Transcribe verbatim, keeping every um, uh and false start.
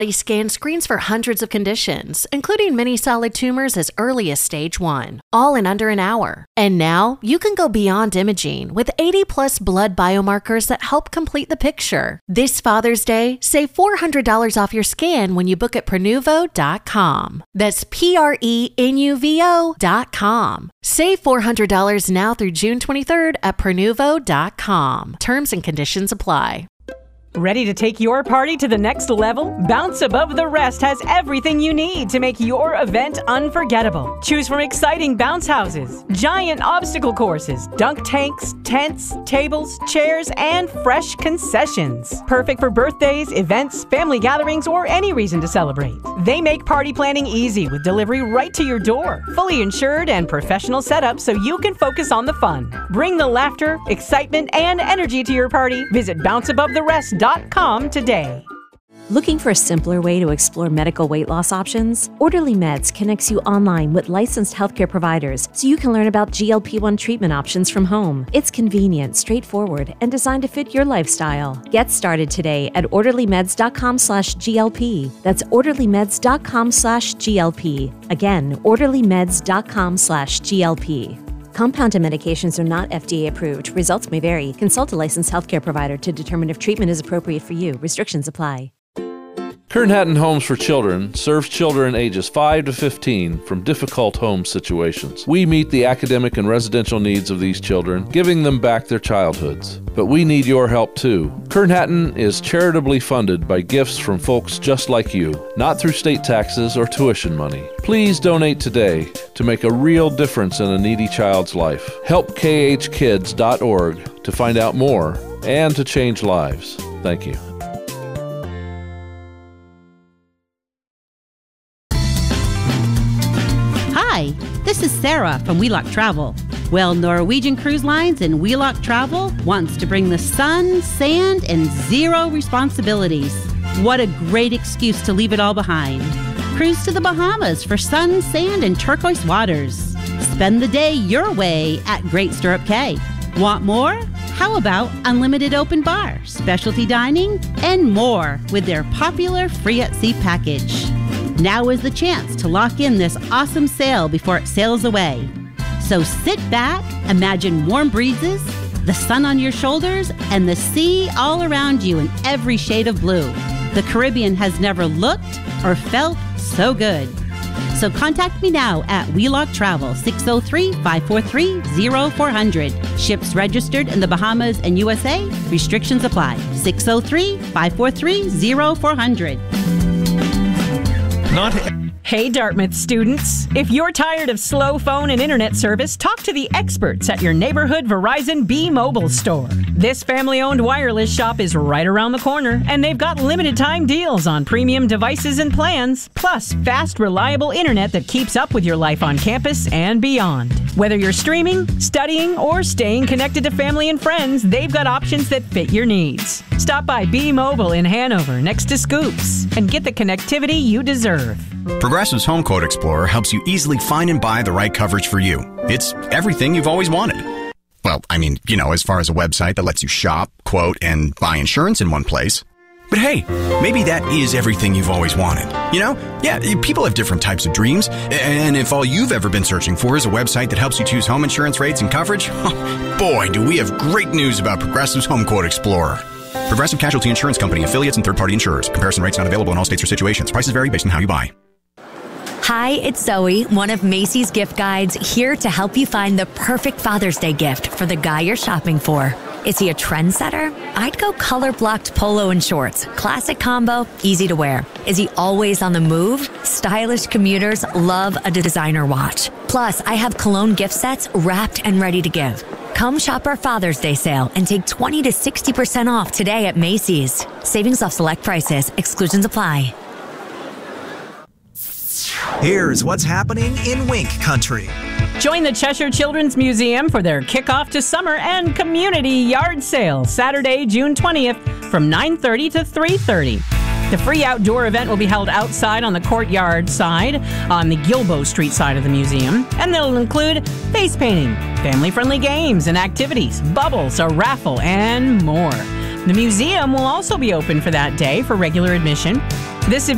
The scan screens for hundreds of conditions, including many solid tumors as early as stage one, all in under an hour. And now, you can go beyond imaging with eighty plus blood biomarkers that help complete the picture. This Father's Day, save four hundred dollars off your scan when you book at Prenuvo dot com. That's P R E N U V O dot com. Save four hundred dollars now through June twenty-third at Prenuvo dot com. Terms and conditions apply. Ready to take your party to the next level? Bounce Above the Rest has everything you need to make your event unforgettable. Choose from exciting bounce houses, giant obstacle courses, dunk tanks, tents, tables, chairs, and fresh concessions. Perfect for birthdays, events, family gatherings, or any reason to celebrate. They make party planning easy with delivery right to your door. Fully insured and professional setup so you can focus on the fun. Bring the laughter, excitement, and energy to your party. Visit bounce above the rest dot com today. Looking for a simpler way to explore medical weight loss options? Orderly Meds connects you online with licensed healthcare providers so you can learn about G L P one treatment options from home. It's convenient, straightforward, and designed to fit your lifestyle. Get started today at orderly meds dot com slash G L P. That's orderly meds dot com slash G L P. Again, orderly meds dot com slash G L P. Compounded medications are not F D A approved. Results may vary. Consult a licensed healthcare provider to determine if treatment is appropriate for you. Restrictions apply. Kern Hatton Homes for Children serves children ages five to fifteen from difficult home situations. We meet the academic and residential needs of these children, giving them back their childhoods. But we need your help too. Kern Hatton is charitably funded by gifts from folks just like you, not through state taxes or tuition money. Please donate today to make a real difference in a needy child's life. help K H kids dot org to find out more and to change lives. Thank you. Hi, this is Sarah from Wheelock Travel. Well, Norwegian Cruise Lines and Wheelock Travel wants to bring the sun, sand, and zero responsibilities. What a great excuse to leave it all behind. Cruise to the Bahamas for sun, sand, and turquoise waters. Spend the day your way at Great Stirrup Cay. Want more? How about unlimited open bar, specialty dining, and more with their popular Free at Sea package. Now is the chance to lock in this awesome sale before it sails away. So sit back, imagine warm breezes, the sun on your shoulders, and the sea all around you in every shade of blue. The Caribbean has never looked or felt so good. So contact me now at Wheelock Travel, six oh three, five four three, oh four hundred. Ships registered in the Bahamas and U S A. Restrictions apply. six oh three, five four three, oh four hundred. Not. Hey, Dartmouth students. If you're tired of slow phone and internet service, talk to the experts at your neighborhood Verizon B-Mobile store. This family-owned wireless shop is right around the corner, and they've got limited-time deals on premium devices and plans, plus fast, reliable internet that keeps up with your life on campus and beyond. Whether you're streaming, studying, or staying connected to family and friends, they've got options that fit your needs. Stop by B-Mobile in Hanover, next to Scoops, and get the connectivity you deserve. Progressive's Home Quote Explorer helps you easily find and buy the right coverage for you. It's everything you've always wanted. Well, I mean, you know, as far as a website that lets you shop, quote, and buy insurance in one place. But hey, maybe that is everything you've always wanted. You know? Yeah, people have different types of dreams. And if all you've ever been searching for is a website that helps you choose home insurance rates and coverage, boy, do we have great news about Progressive's Home Quote Explorer. Progressive Casualty Insurance Company, affiliates, and third-party insurers. Comparison rates not available in all states or situations. Prices vary based on how you buy. Hi, it's Zoe, one of Macy's gift guides, here to help you find the perfect Father's Day gift for the guy you're shopping for. Is he a trendsetter? I'd go color-blocked polo and shorts. Classic combo, easy to wear. Is he always on the move? Stylish commuters love a designer watch. Plus, I have cologne gift sets wrapped and ready to give. Come shop our Father's Day sale and take twenty to sixty percent off today at Macy's. Savings off select prices. Exclusions apply. Here's what's happening in Wink Country. Join the Cheshire Children's Museum for their kickoff to summer and community yard sale, Saturday, June twentieth, from nine thirty to three thirty. The free outdoor event will be held outside on the courtyard side on the Gilbo Street side of the museum, and they'll include face painting, family-friendly games and activities, bubbles, a raffle, and more. The museum will also be open for that day for regular admission. This event